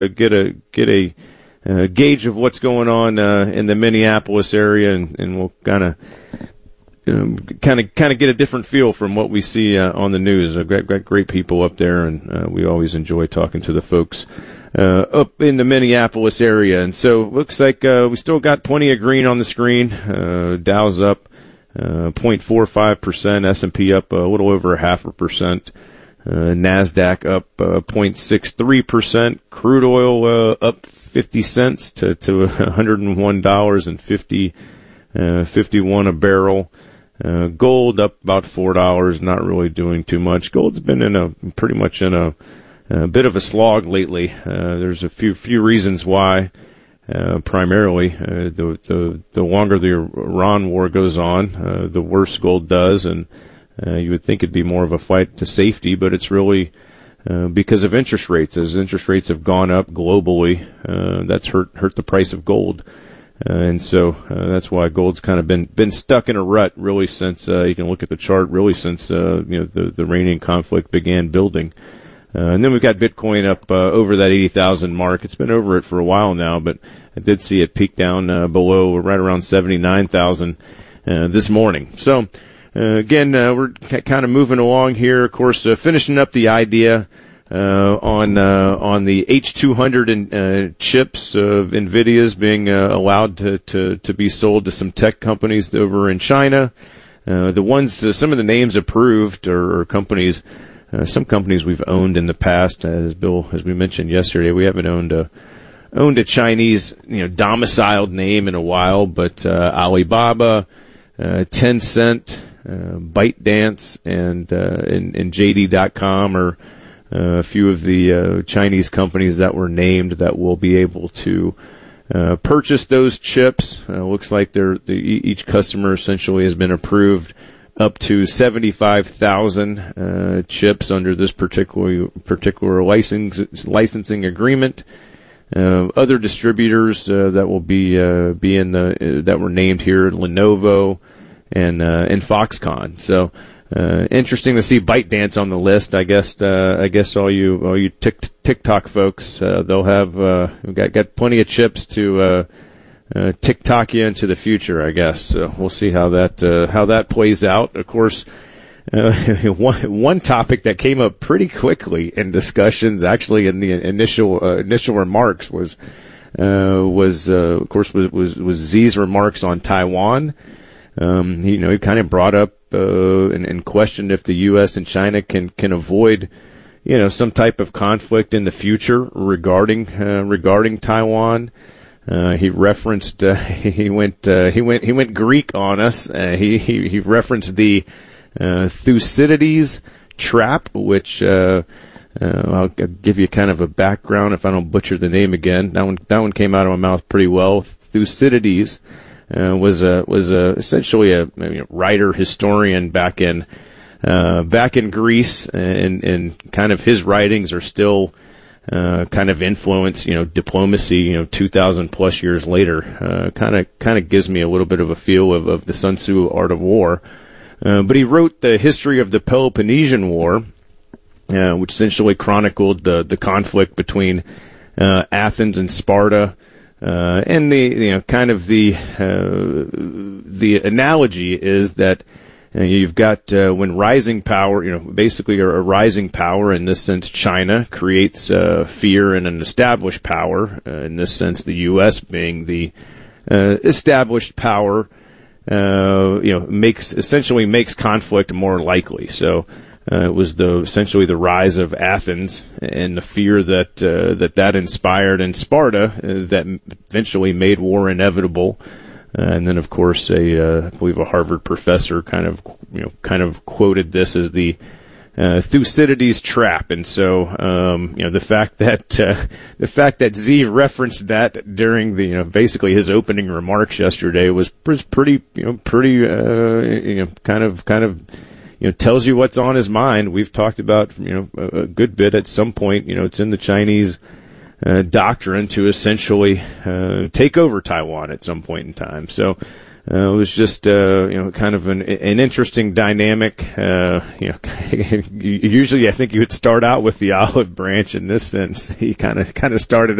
get a gauge of what's going on in the Minneapolis area, and we'll kind of get a different feel from what we see on the news. I've got great people up there, and we always enjoy talking to the folks up in the Minneapolis area. And so it looks like we still got plenty of green on the screen. Dow's up 0.45%, S&P up a little over 0.5%. NASDAQ up 0.63%. Crude oil up 50 cents to $101.51 a barrel. Gold up about $4, not really doing too much. Gold's been pretty much in a bit of a slog lately. There's a few reasons why. Primarily, the longer the Iran war goes on, the worse gold does, and you would think it'd be more of a fight to safety, but it's really because of interest rates. As interest rates have gone up globally, that's hurt the price of gold. And so that's why gold's kind of been stuck in a rut really since you can look at the chart really since the Iranian conflict began building. And then we've got Bitcoin up over that 80,000 mark. It's been over it for a while now, but I did see it peak down below right around 79,000 this morning. So again, we're kind of moving along here. Of course, finishing up the idea on the H200 chips of NVIDIA's being allowed to be sold to some tech companies over in China. Some of the names approved are companies. Some companies we've owned in the past, as we mentioned yesterday. We haven't owned a Chinese, domiciled name in a while, but Alibaba, Tencent, ByteDance, and JD.com are a few of the Chinese companies that were named that will be able to purchase those chips. Looks like each customer essentially has been approved up to 75,000 chips under this particular licensing agreement. Other distributors that will be in that were named here: Lenovo and Foxconn. So interesting to see ByteDance on the list. I guess all you TikTok folks, they'll have got plenty of chips to TikTok you into the future, I guess. So we'll see how that plays out. Of course, one topic that came up pretty quickly in discussions, actually in the initial remarks, was Xi's remarks on Taiwan. He kind of brought up and questioned if the U.S. and China can avoid some type of conflict in the future regarding Taiwan. He referenced he went Greek on us. He referenced the Thucydides trap, which I'll give you kind of a background if I don't butcher the name again. That one came out of my mouth pretty well. Thucydides was essentially a writer historian back in Greece, and kind of his writings are still kind of influence, diplomacy, 2,000 plus years later. Kind of gives me a little bit of a feel of the Sun Tzu Art of War. But he wrote the history of the Peloponnesian War, which essentially chronicled the conflict between Athens and Sparta. And the analogy is that you've got when rising power, basically a rising power, in this sense China, creates fear in an established power. In this sense, the U.S. being the established power, makes conflict more likely. So it was essentially the rise of Athens and the fear that inspired in Sparta that eventually made war inevitable. And then, of course, I believe a Harvard professor kind of quoted this as the Thucydides trap. And so, the fact that Z referenced that during basically his opening remarks yesterday was pretty tells you what's on his mind. We've talked about a good bit at some point. It's in the Chinese doctrine to essentially take over Taiwan at some point in time. So it was just kind of an interesting dynamic. Usually I think you would start out with the olive branch. In this sense, he kind of started